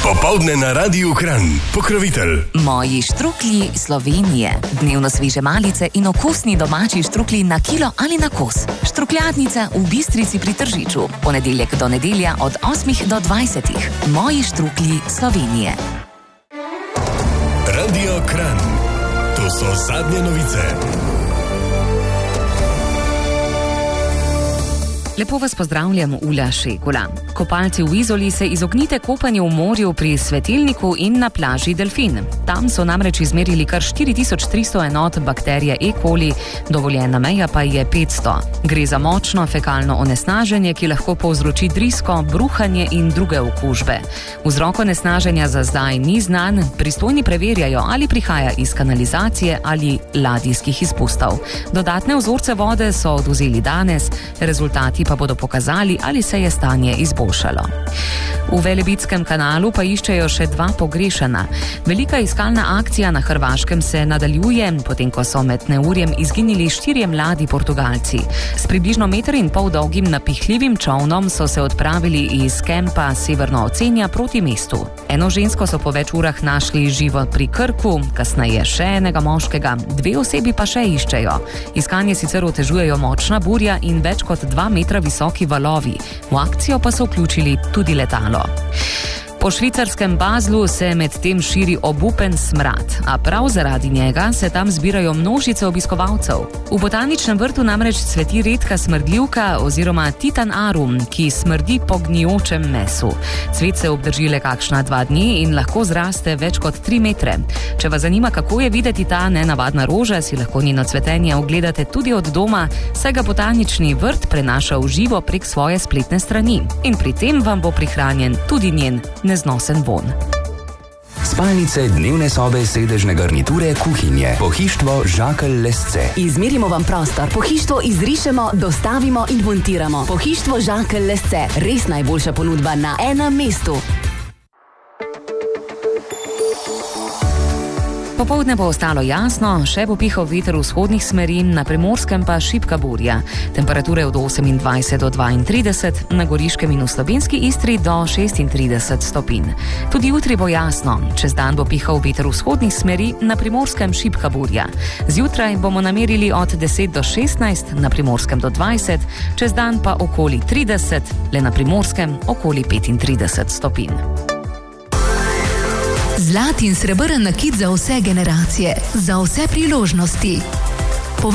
Popoldne na Radiu Kranj. Pokrovitelj. Moji štruklji Slovenije. Dnevno sveže malice in okusni domači štruklji na kilo ali na kos. Štrukljatnica v Bistrici pri Tržiču. Ponedeljek do nedelja od 8 do 20. Moji štruklji Slovenije. Radio Kranj. To so zadnje novice. Lepo vas pozdravljam, Ula Šekula. Kopalci v Izoli se izognite kopanju v morju pri Svetilniku in na plaži Delfin. Tam so namreč izmerili kar 4300 enot bakterije E. coli, dovoljena meja pa je 500. Gre za močno fekalno onesnaženje, ki lahko povzroči drisko, bruhanje in druge okužbe. Vzrok onesnaženja za zdaj ni znan, pristojni preverjajo, ali prihaja iz kanalizacije ali ladijskih izpustov. Dodatne vzorce vode so odvzeli danes, rezultati pa bodo pokazali, ali se je stanje izboljšalo. V Velebitskem kanalu pa iščejo še 2 pogrešana. Velika iskalna akcija na Hrvaškem se nadaljuje, potem ko so med neurjem izginili 4 mladi Portugalci. S približno 1,5 metra dolgim napihljivim čolnom so se odpravili iz kempa Severno Ocenja proti mestu. Eno žensko so po več urah našli živo pri Krku, kasneje še enega moškega, 2 osebi pa še iščejo. Iskanje sicer otežujejo močna burja in več kot 2 metra visoki valovi. V akcijo pa so vključili tudi letalo. Po švicarskem Baslu se med tem širi obupen smrad, a prav zaradi njega se tam zbirajo množice obiskovalcev. V botaničnem vrtu namreč cveti redka smrdljivka oziroma Titan arum, ki smrdi po gnijočem mesu. Cvet se obdrži le kakšna 2 dni in lahko zraste več kot 3 metre. Če vas zanima, kako je videti ta nenavadna roža, si lahko njeno cvetenje ogledate tudi od doma, saj ga botanični vrt prenaša v živo prek svoje spletne strani. In pri tem vam bo prihranjen tudi njen neznosen von. Spalnice, dnevne sobe, sedežne garniture, kuhinje. Pohištvo Žakelj Lesce. Izmerimo vam prostor, pohištvo izrišemo, dostavimo in montiramo. Pohištvo Žakelj Lesce. Res najboljša ponudba na enem mestu. Popoldne bo ostalo jasno, še bo pihal veter vzhodnih smeri, na Primorskem pa šibka burja. Temperature od 28 do 32, na Goriškem in v Slovenski Istri do 36 stopinj. Tudi jutri bo jasno, čez dan bo pihal veter vzhodnih smeri, na Primorskem šibka burja. Zjutraj bomo namerili od 10 do 16, na Primorskem do 20, čez dan pa okoli 30, le na Primorskem okoli 35 stopinj. Zlat in srebrn nakit za vse generacije, za vse priložnosti.